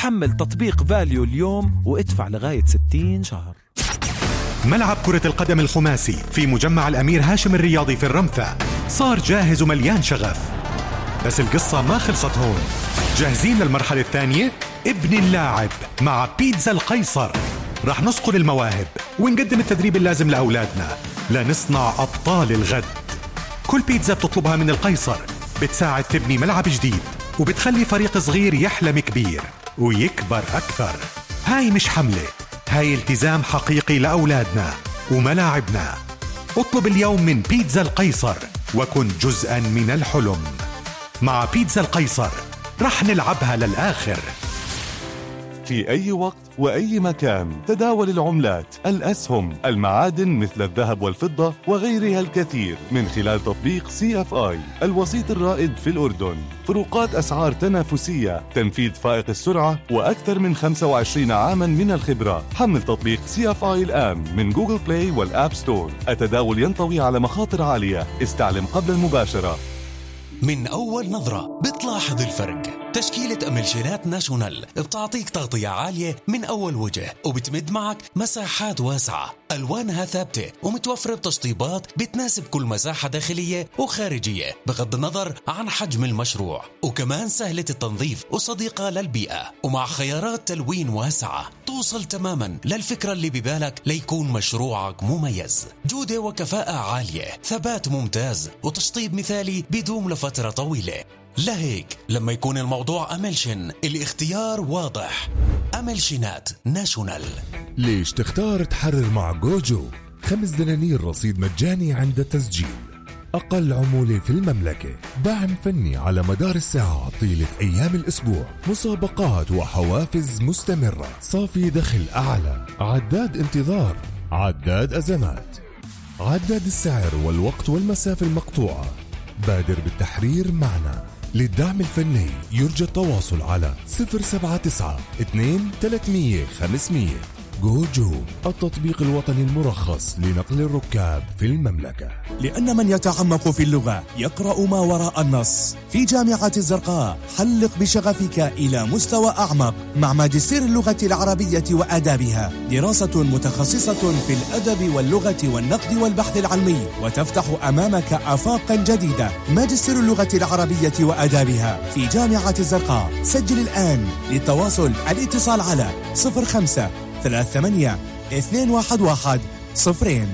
حمل تطبيق فاليو اليوم وادفع لغاية 60 شهر. ملعب كرة القدم الخماسي في مجمع الأمير هاشم الرياضي في الرمثة صار جاهز ومليان شغف، بس القصة ما خلصت هون. جاهزين للمرحلة الثانية؟ ابن اللاعب مع بيتزا القيصر. رح نصقل المواهب ونقدم التدريب اللازم لأولادنا لنصنع أبطال الغد. كل بيتزا بتطلبها من القيصر بتساعد تبني ملعب جديد وبتخلي فريق صغير يحلم كبير ويكبر أكثر. هاي مش حملة، هاي التزام حقيقي لأولادنا وملاعبنا. اطلب اليوم من بيتزا القيصر وكن جزءا من الحلم. مع بيتزا القيصر رح نلعبها للآخر. في أي وقت وأي مكان تداول العملات، الأسهم، المعادن مثل الذهب والفضة وغيرها الكثير من خلال تطبيق CFI الوسيط الرائد في الأردن. فروقات أسعار تنافسية، تنفيذ فائق السرعة، وأكثر من 25 عاما من الخبرة. حمل تطبيق CFI الآن من جوجل بلاي والآب ستور. التداول ينطوي على مخاطر عالية، استعلم قبل المباشرة. من أول نظرة بتلاحظ الفرق. تشكيلة أملشينات ناشونال بتعطيك تغطية عالية من أول وجه وبتمد معك مساحات واسعة، ألوانها ثابتة ومتوفرة بتشطيبات بتناسب كل مساحة داخلية وخارجية بغض النظر عن حجم المشروع، وكمان سهلة التنظيف وصديقة للبيئة، ومع خيارات تلوين واسعة توصل تماما للفكرة اللي ببالك ليكون مشروعك مميز. جودة وكفاءة عالية، ثبات ممتاز، وتشطيب مثالي بيدوم لفترة طويلة. لهيك لما يكون الموضوع أملشن الاختيار واضح. أملشنات ناشونال. ليش تختار تحرر مع جوجو؟ 5 دنانير رصيد مجاني عند التسجيل، أقل عمولة في المملكة، دعم فني على مدار الساعة طيلة أيام الأسبوع، مسابقات وحوافز مستمرة، صافي دخل أعلى، عداد انتظار، عداد أزمات، عداد السعر والوقت والمسافة المقطوعة. بادر بالتحرير معنا. للدعم الفني يرجى التواصل على 079 2 300 500. جوجو، التطبيق الوطني المرخص لنقل الركاب في المملكة. لأن من يتعمق في اللغة يقرأ ما وراء النص. في جامعة الزرقاء حلق بشغفك إلى مستوى أعمق مع ماجستير اللغة العربية وآدابها، دراسة متخصصة في الأدب واللغة والنقد والبحث العلمي، وتفتح أمامك آفاقا جديدة. ماجستير اللغة العربية وآدابها في جامعة الزرقاء. سجل الآن. للتواصل الاتصال على 05 38 211 0.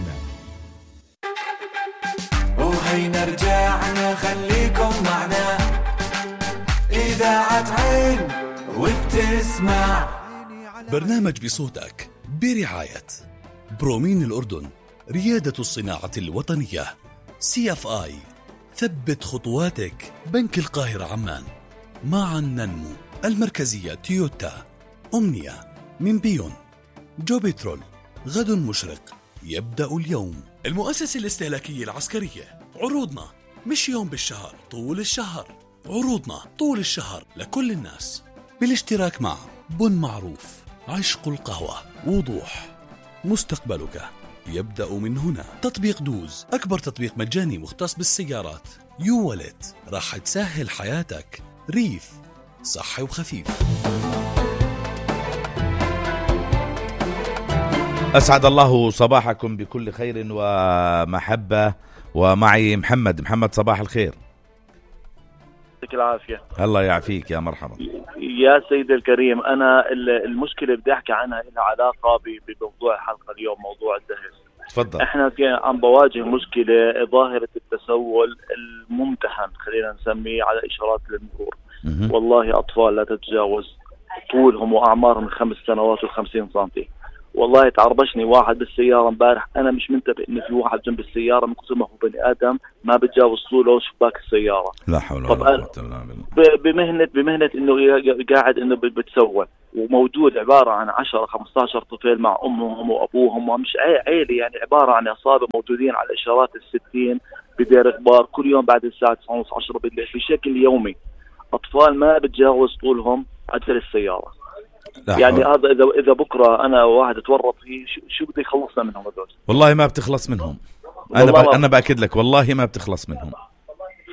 وهينا رجعنا، خليكم معنا. إذاعة عين وبتسمع برنامج بصوتك برعاية برومين الأردن، ريادة الصناعة الوطنية. CFI، ثبت خطواتك. بنك القاهرة عمان، معا ننمو. المركزية تويوتا. أمنية من بيون. جو بترول، غد مشرق يبدأ اليوم. المؤسسة الاستهلاكية العسكرية، عروضنا مش يوم بالشهر، طول الشهر. عروضنا طول الشهر لكل الناس، بالاشتراك مع بن معروف، عشق القهوة، وضوح. مستقبلك يبدأ من هنا. تطبيق دوز، أكبر تطبيق مجاني مختص بالسيارات. يو والت، راح تسهل حياتك. ريف، صحي وخفيف. أسعد الله صباحكم بكل خير ومحبة، ومعي محمد. صباح الخير. يعطيك العافية. الله يعافيك، يا مرحبا. يا سيد الكريم، أنا المشكلة بدي أحكي عنها لها علاقة بموضوع الحلقة اليوم، موضوع الدهس. تفضل. احنا عم بواجه مشكلة، ظاهرة التسول الممتحن خلينا نسميه على إشارات المرور. والله أطفال لا تتجاوز طولهم وأعمارهم من 5 سنوات و50 سنتي. والله تعربشني واحد بالسيارة امبارح، أنا مش منتبه إن في واحد جنب السيارة من كثر ما هو بني آدم ما بتجاوز طوله شباك السيارة. لا حول ولا قوة إلا بالله. بمهنة إنه قاعد إنه بتسول، وموجود عبارة عن 10-15 طفل مع أمهم وأبوهم، ومش عيلة يعني، عبارة عن عصابة موجودين على إشارات 60 بدير غبار كل يوم بعد الساعة 9:30 10 بالليل بشكل يومي. أطفال ما بتجاوز طولهم عجل السيارة. يعني هذا إذا بكرة أنا واحد اتورط فيه، شو بدي يخلصنا منهم هذول؟ والله ما بتخلص منهم. أنا بأكد لك والله ما بتخلص منهم.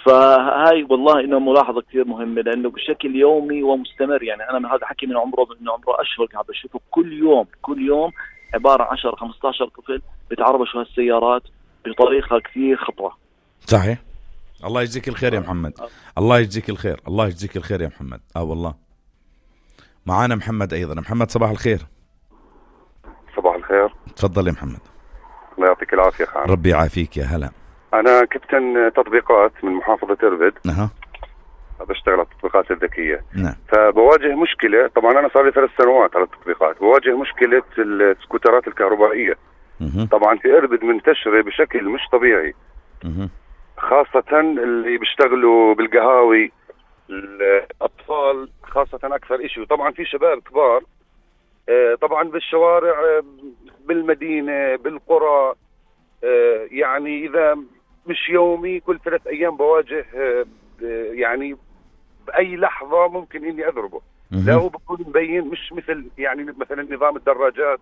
فهاي والله إنه ملاحظة كثير مهمة، لأنه بشكل يومي ومستمر. يعني أنا من هذا حكي من عمره أشهر قاعد بشوفه كل يوم عبارة 10-15 طفل بتعربشوا هالسيارات بطريقة كثير خطرة. صحيح. الله يجزيك الخير يا محمد. الله يجزيك الخير. الله يجزيك الخير يا محمد. والله معانا محمد أيضا. محمد صباح الخير. صباح الخير. تفضل يا محمد. الله يعطيك العافية خان. ربي يعافيك يا هلا. أنا كابتن تطبيقات من محافظة إربد. نعم. بشتغل على التطبيقات الذكية. نعم. فبواجه مشكلة، طبعا أنا صار لي 3 سنوات على التطبيقات، بواجه مشكلة السكوترات الكهربائية. طبعا في إربد منتشرة بشكل مش طبيعي. خاصة اللي بيشتغلوا بالقهاوي، الأطفال خاصة أكثر إشي. وطبعا في شباب كبار طبعا بالشوارع بالمدينة بالقرى. يعني إذا مش يومي كل 3 أيام بواجه يعني بأي لحظة ممكن إني أضربه. لا هو بكون مبين، مش مثل يعني مثلا نظام الدراجات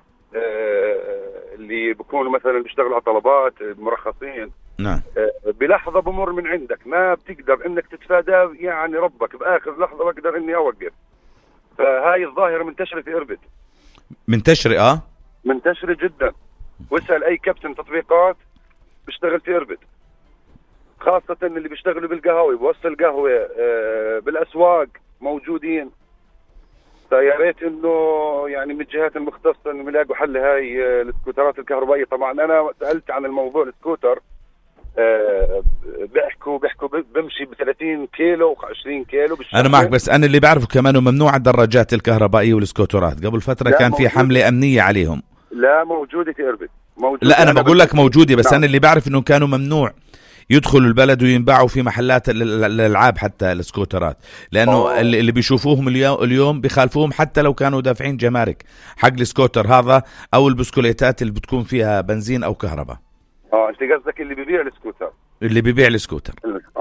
اللي بكونوا مثلا بيشتغلوا على طلبات مرخصين. نعم. بلحظة بمر من عندك ما بتقدر إنك تتفاداه، يعني ربك بآخر لحظة بقدر إني أوقف. فهاي الظاهرة منتشرة في إربد. منتشرة منتشرة جدا. واسأل أي كابتن تطبيقات بيشتغل في إربد، خاصة اللي بيشتغلوا بالقهوة بوسط القهوة بالأسواق موجودين. فيا ريت إنه يعني من الجهات المختصة إنه يلاقوا حل هاي السكوترات الكهربائية. طبعا أنا سألت عن الموضوع السكوتر، بيحكوا بمشي ب30 كيلو و20 كيلو أنا معك، بس أنا اللي بعرفه كمان ممنوع الدراجات الكهربائية والسكوترات. قبل فترة كان في حملة أمنية عليهم. لا موجودة في إربد. لا أنا بقول لك موجودة، بس أنا اللي بعرف إنه كانوا ممنوع يدخلوا البلد وينباعوا في محلات الألعاب حتى السكوترات، لأنه اللي بيشوفوهم اليوم بيخالفوهم حتى لو كانوا دافعين جمارك حق السكوتر هذا أو البسكوليتات اللي بتكون فيها بنزين أو كهرباء. أنت قصدك اللي بيبيع السكوتر؟ اللي بيبيع السكوتر.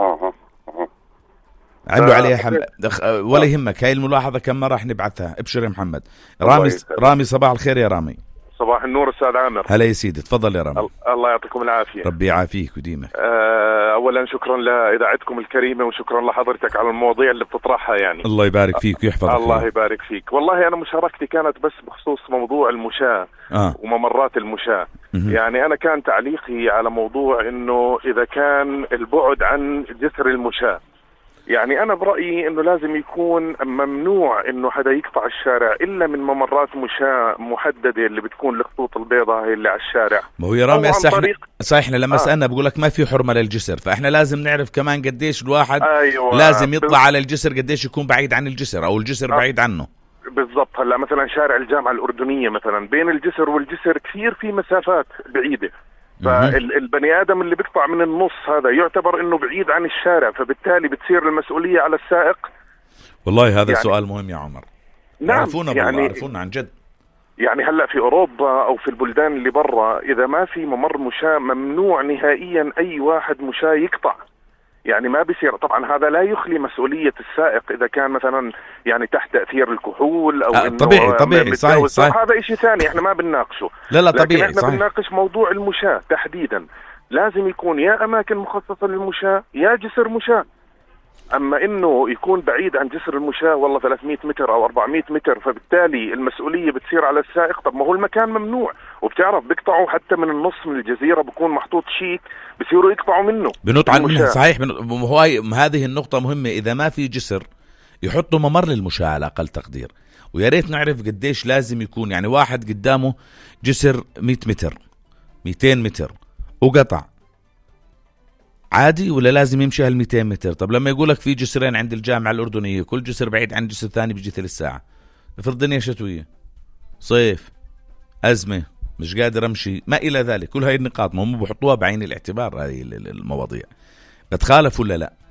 عملوا عليها ولا يهمك. هاي الملاحظة كم مرة راح نبعثها. ابشر يا محمد. رامي صباح الخير يا رامي. صباح النور أستاذ عامر. هلا يا سيدي. تفضل يا رامي. الله يعطيكم العافية. ربي يعافيك وديمك. أولا شكرا لإذاعتكم الكريمة وشكرا لحضرتك على المواضيع اللي بتطرحها. يعني الله يبارك فيك ويحفظك. الله يبارك فيك. والله أنا مشاركتي كانت بس بخصوص موضوع المشاة وممرات المشاة. يعني أنا كان تعليقي على موضوع إنه إذا كان البعد عن جسر المشاة، يعني أنا برأيي إنه لازم يكون ممنوع إنه حدا يقطع الشارع إلا من ممرات مشاة محددة اللي بتكون الخطوط البيضاء هي اللي على الشارع. ما هو يا رامي صحيح لما سألنا بقول لك ما في حرمة للجسر، فإحنا لازم نعرف كمان قديش الواحد لازم يطلع على الجسر، قديش يكون بعيد عن الجسر أو الجسر بعيد عنه. بالضبط. هلا مثلا شارع الجامعة الأردنية مثلا بين الجسر والجسر كثير في مسافات بعيدة، فالبني آدم اللي بيقطع من النص هذا يعتبر إنه بعيد عن الشارع، فبالتالي بتصير المسؤولية على السائق. والله هذا يعني سؤال مهم يا عمر. نعم. عرفونا عن جد. يعني هلأ في أوروبا أو في البلدان اللي برا إذا ما في ممر مشاة ممنوع نهائيا أي واحد مشاة يقطع. يعني ما بيصير. طبعا هذا لا يخلي مسؤولية السائق إذا كان مثلا يعني تحت تأثير الكحول أو طبيعي صحيح. هذا إشي ثاني إحنا ما بنناقشه. لا طبيعي. إحنا بنناقش موضوع المشاة تحديدا. لازم يكون يا أماكن مخصصة للمشاة يا جسر مشاة. أما إنه يكون بعيد عن جسر المشاة والله 300 متر أو 400 متر، فبالتالي المسؤولية بتصير على السائق. طب ما هو المكان ممنوع، وبتعرف بيقطعوا حتى من النص من الجزيرة بكون محطوط شيك بيصيروا يقطعوا منه. بنقطع منه صحيح. هذه النقطة مهمة. إذا ما في جسر يحطوا ممر للمشاة على أقل تقدير. ويا ريت نعرف قديش لازم يكون. يعني واحد قدامه جسر 100 متر 200 متر وقطع عادي ولا لازم يمشي هال 200 متر؟ طب لما يقولك في جسرين عند الجامعة الأردنية كل جسر بعيد عن جسر ثاني بيجي 3 ساعة، افرض الدنيا شتوية صيف أزمة مش قادر أمشي ما إلى ذلك، كل هاي النقاط ما هم بحطوها بعين الاعتبار. هذه المواضيع بتخالف ولا لا؟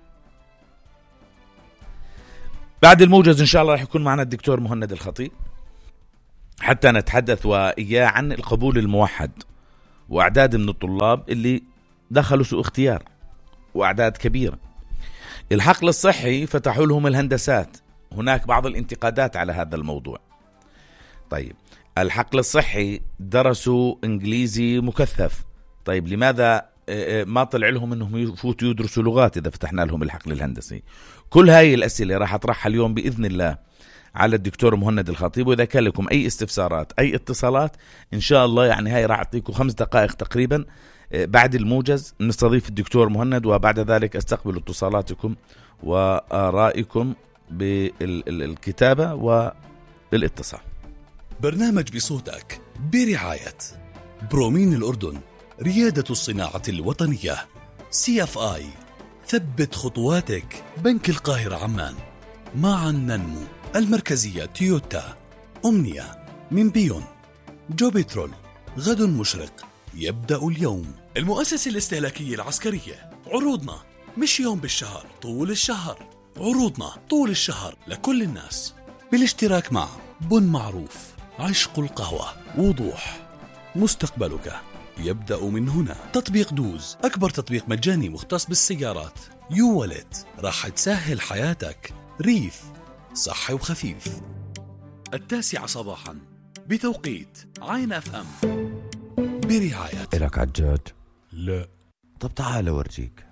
بعد الموجز إن شاء الله راح يكون معنا الدكتور مهند الخطيب حتى نتحدث وإياه عن القبول الموحد وأعداد من الطلاب اللي دخلوا سوء اختيار وأعداد كبيرة. الحقل الصحي فتحوا لهم الهندسات، هناك بعض الانتقادات على هذا الموضوع. طيب الحقل الصحي درسوا إنجليزي مكثف، طيب لماذا ما طلع لهم انهم يفوتوا يدرسوا لغات اذا فتحنا لهم الحقل الهندسي. كل هاي الاسئله راح اطرحها اليوم باذن الله على الدكتور مهند الخطيب، واذا كان لكم اي استفسارات اي اتصالات ان شاء الله يعني هاي راح اعطيكم 5 دقائق تقريبا بعد الموجز نستضيف الدكتور مهند، وبعد ذلك استقبل اتصالاتكم وآرائكم بالكتابة والاتصال. برنامج بصوتك برعاية برومين الأردن، ريادة الصناعة الوطنية، CFI، ثبت خطواتك، بنك القاهرة عمان، معا ننمو، المركزية تويوتا، أمنية من بيون، جوبيترول، غد مشرق يبدأ اليوم، المؤسسة الاستهلاكية العسكرية. عروضنا مش يوم بالشهر، طول الشهر، عروضنا طول الشهر لكل الناس، بالاشتراك مع بن معروف، عشق القهوة، وضوح، مستقبلك يبدأ من هنا. تطبيق دوز، أكبر تطبيق مجاني مختص بالسيارات. يو ولت، راح تسهل حياتك. ريف، صحي وخفيف. 9 صباحا بتوقيت عين FM برعاية. إلك عجاج؟ لا. طب تعال أورجيك.